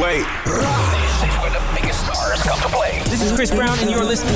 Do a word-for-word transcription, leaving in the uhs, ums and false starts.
Wait. This is where the biggest stars come to play. This is Chris Brown, and you're listening